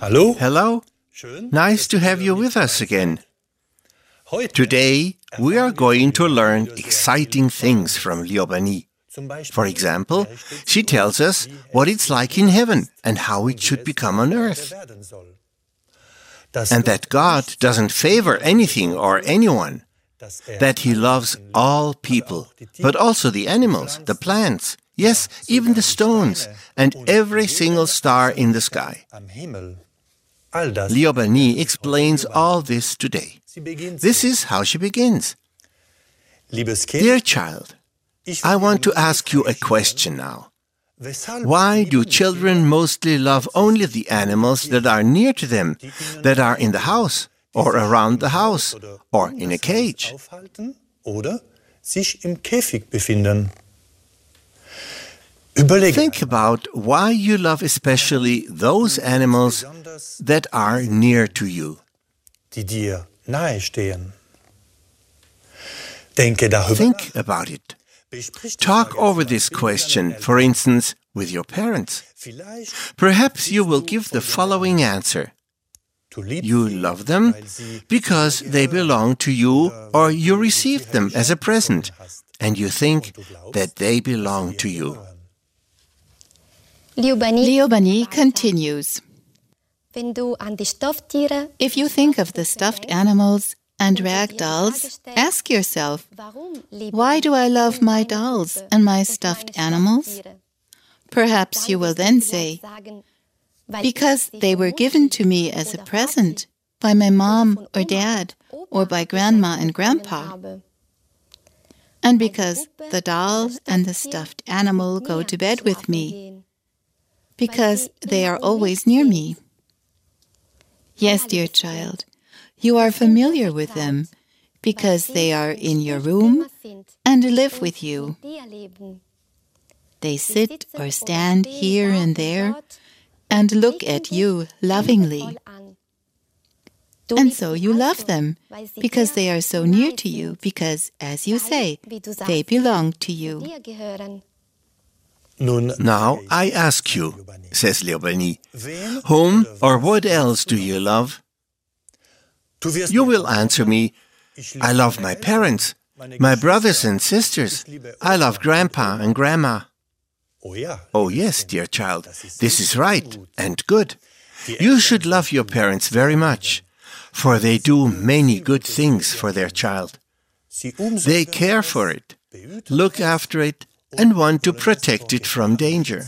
Hallo? Hello, nice to have you with us again. Today, we are going to learn exciting things from Liobani. For example, she tells us what it's like in heaven and how it should become on earth. And that God doesn't favor anything or anyone. That He loves all people, but also the animals, the plants, yes, even the stones, and every single star in the sky. Liobani explains all this today. This is how she begins. Dear child, I want to ask you a question now. Why do children mostly love only the animals that are near to them, that are in the house, or around the house, or in a cage? Think about why you love especially those animals that are near to you. Think about it. Talk over this question, for instance, with your parents. Perhaps you will give the following answer. You love them because they belong to you or you received them as a present, and you think that they belong to you. Liobani continues. If you think of the stuffed animals and rag dolls, ask yourself, why do I love my dolls and my stuffed animals? Perhaps you will then say, because they were given to me as a present by my mom or dad or by grandma and grandpa. And because the doll and the stuffed animal go to bed with me. Because they are always near me. Yes, dear child, you are familiar with them because they are in your room and live with you. They sit or stand here and there and look at you lovingly. And so you love them because they are so near to you, because, as you say, they belong to you. Now I ask you, says Liobani, whom or what else do you love? You will answer me, I love my parents, my brothers and sisters. I love grandpa and grandma. Oh yes, dear child, this is right and good. You should love your parents very much, for they do many good things for their child. They care for it, look after it, and want to protect it from danger.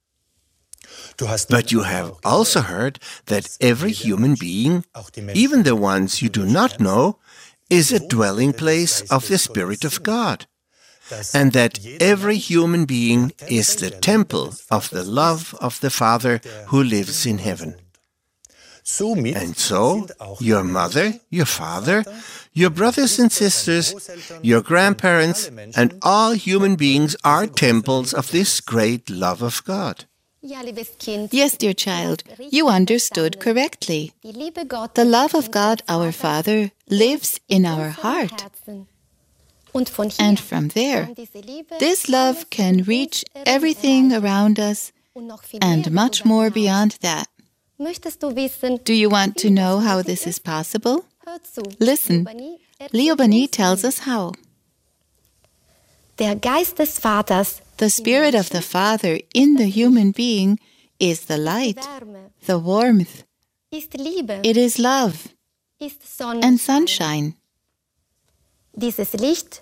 But you have also heard that every human being, even the ones you do not know, is a dwelling place of the Spirit of God, and that every human being is the temple of the love of the Father who lives in heaven. And so, your mother, your father, your brothers and sisters, your grandparents, and all human beings are temples of this great love of God. Yes, dear child, you understood correctly. The love of God, our Father, lives in our heart. And from there, this love can reach everything around us and much more beyond that. Do you want to know how this is possible? Listen, Liobani tells us how. The Spirit of the Father in the human being is the light, the warmth. It is love and sunshine. This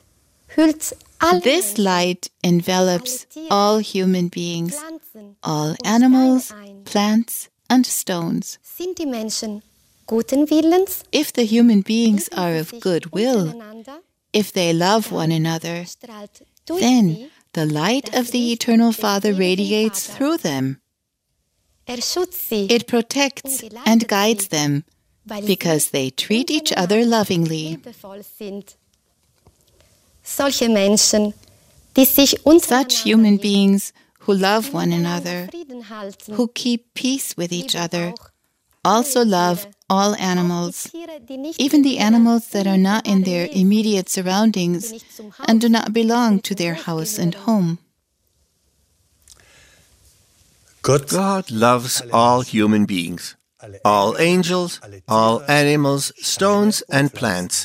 light envelops all human beings, all animals, plants, and stones. If the human beings are of good will, if they love one another, then the light of the Eternal Father radiates through them. It protects and guides them because they treat each other lovingly. Such human beings who love one another, who keep peace with each other, also love all animals, even the animals that are not in their immediate surroundings and do not belong to their house and home. God loves all human beings, all angels, all animals, stones and plants.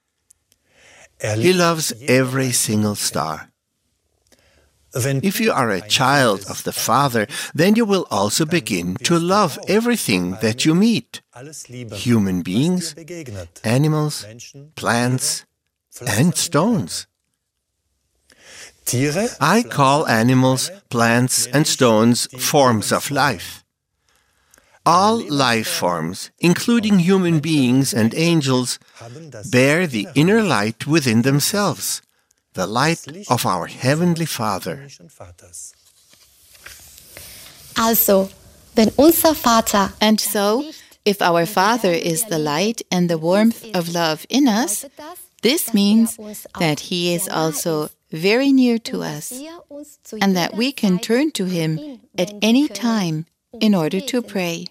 He loves every single star. If you are a child of the Father, then you will also begin to love everything that you meet. Human beings, animals, plants, and stones. I call animals, plants, and stones forms of life. All life forms, including human beings and angels, bear the inner light within themselves, the light of our Heavenly Father. And so, if our Father is the light and the warmth of love in us, this means that He is also very near to us, and that we can turn to Him at any time in order to pray.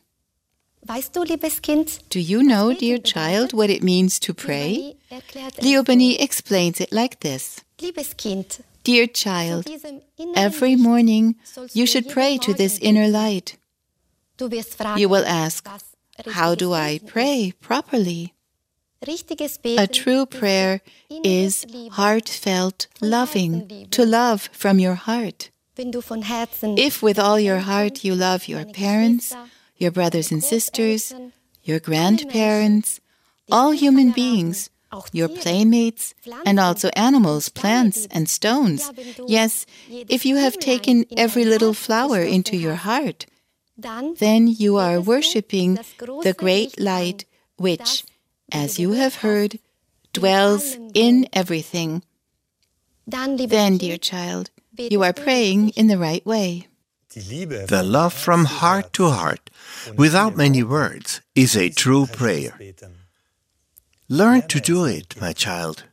Do you know, dear child, what it means to pray? Leopold explains it like this. Dear child, every morning you should pray to this inner light. You will ask, how do I pray properly? A true prayer is heartfelt loving, to love from your heart. If with all your heart you love your parents, your brothers and sisters, your grandparents, all human beings, your playmates, and also animals, plants, and stones. Yes, if you have taken every little flower into your heart, then you are worshipping the great light which, as you have heard, dwells in everything. Then, dear child, you are praying in the right way. The love from heart to heart, without many words, is a true prayer. Learn to do it, my child.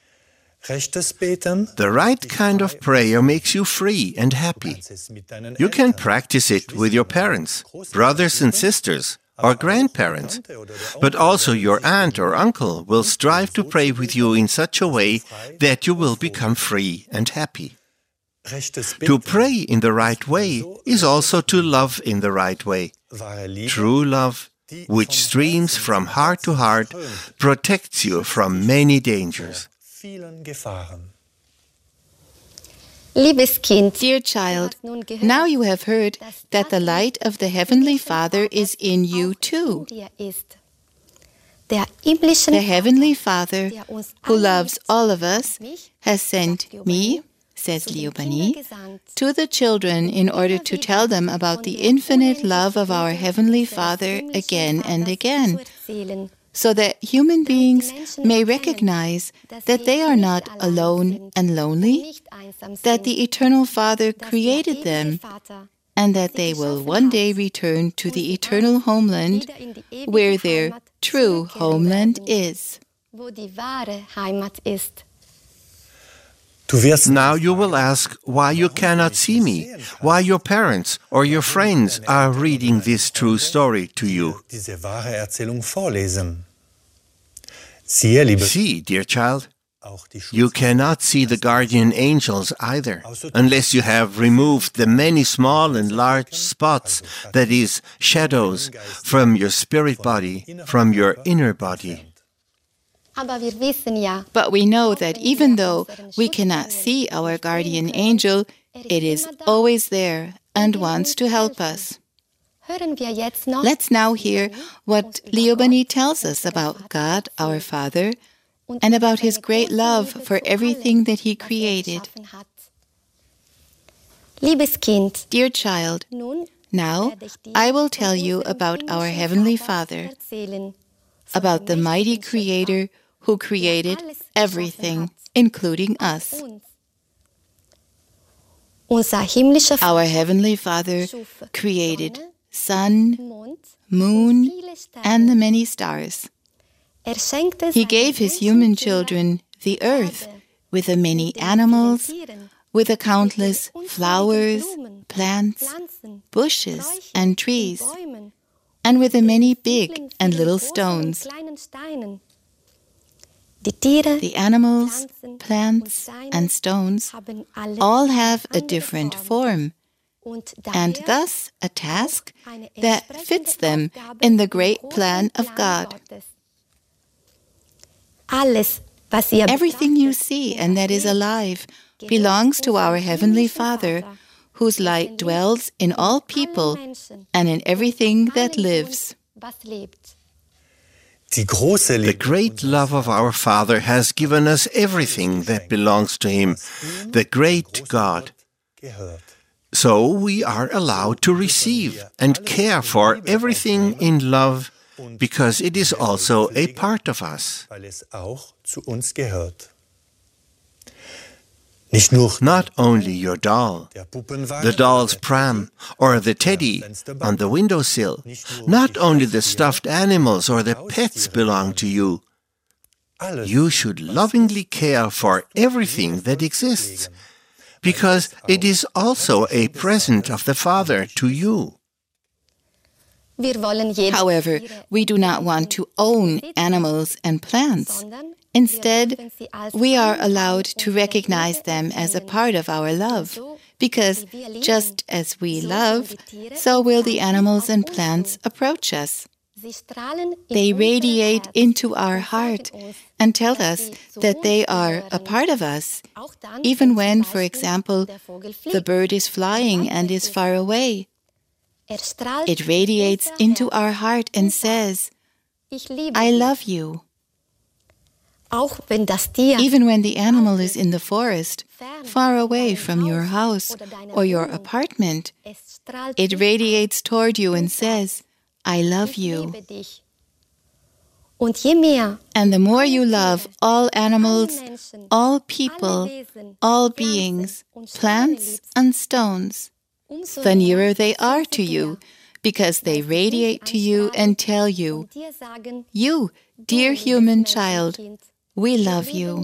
The right kind of prayer makes you free and happy. You can practice it with your parents, brothers and sisters, or grandparents, but also your aunt or uncle will strive to pray with you in such a way that you will become free and happy. To pray in the right way is also to love in the right way. True love, which streams from heart to heart, protects you from many dangers. Dear child, now you have heard that the light of the Heavenly Father is in you too. The Heavenly Father, who loves all of us, has sent me, says Leopold, to the children in order to tell them about the infinite love of our Heavenly Father again and again, so that human beings may recognize that they are not alone and lonely, that the Eternal Father created them, and that they will one day return to the eternal homeland where their true homeland is. Now you will ask why you cannot see me, why your parents or your friends are reading this true story to you. See, dear child, you cannot see the guardian angels either, unless you have removed the many small and large spots, that is, shadows, from your spirit body, from your inner body. But we know that even though we cannot see our guardian angel, it is always there and wants to help us. Let's now hear what Leopold tells us about God, our Father, and about His great love for everything that He created. Dear child, now I will tell you about our Heavenly Father, about the mighty Creator who created everything, including us. Our Heavenly Father created sun, moon, and the many stars. He gave His human children the earth with the many animals, with the countless flowers, plants, bushes, and trees, and with the many big and little stones. The animals, plants, and stones all have a different form, and thus a task that fits them in the great plan of God. Everything you see and that is alive belongs to our Heavenly Father, whose light dwells in all people and in everything that lives. The great love of our Father has given us everything that belongs to Him, the great God. So we are allowed to receive and care for everything in love, because it is also a part of us. Not only your doll, the doll's pram, or the teddy on the windowsill, not only the stuffed animals or the pets belong to you. You should lovingly care for everything that exists, because it is also a present of the Father to you. However, we do not want to own animals and plants. Instead, we are allowed to recognize them as a part of our love, because just as we love, so will the animals and plants approach us. They radiate into our heart and tell us that they are a part of us, even when, for example, the bird is flying and is far away. It radiates into our heart and says, "I love you." Even when the animal is in the forest, far away from your house or your apartment, it radiates toward you and says, "I love you." And the more you love all animals, all people, all beings, plants and stones, the nearer they are to you, because they radiate to you and tell you, "You, dear human child, we love you."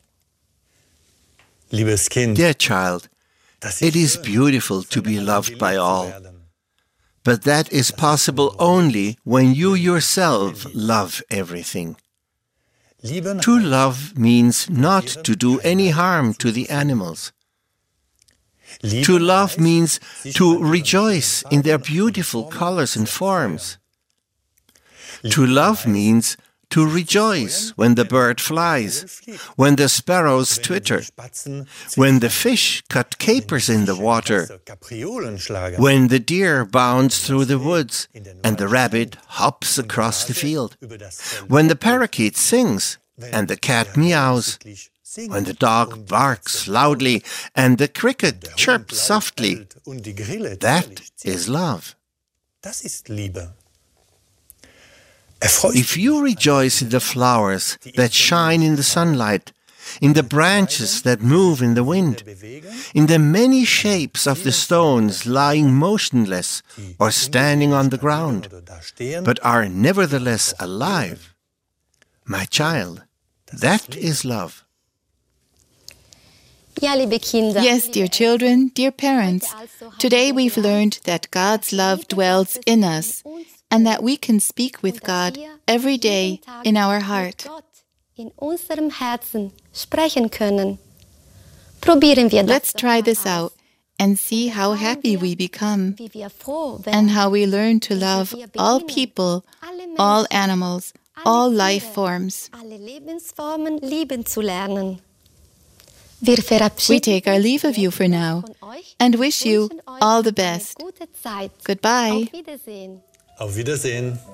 Dear child, it is beautiful to be loved by all. But that is possible only when you yourself love everything. To love means not to do any harm to the animals. To love means to rejoice in their beautiful colors and forms. To love means to rejoice when the bird flies, when the sparrows twitter, when the fish cut capers in the water, when the deer bounds through the woods and the rabbit hops across the field, when the parakeet sings and the cat meows, when the dog barks loudly and the cricket chirps softly. That is love. If you rejoice in the flowers that shine in the sunlight, in the branches that move in the wind, in the many shapes of the stones lying motionless or standing on the ground, but are nevertheless alive, my child, that is love. Yes, dear children, dear parents, today we've learned that God's love dwells in us, and that we can speak with God every day in our heart. Let's try this out and see how happy we become and how we learn to love all people, all animals, all life forms. We take our leave of you for now and wish you all the best. Goodbye. Auf Wiedersehen.